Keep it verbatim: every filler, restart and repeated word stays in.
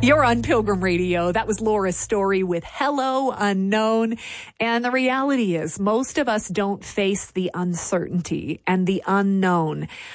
You're on Pilgrim Radio. That was Laura's story with Hello Unknown. And the reality is most of us don't face the uncertainty and the unknown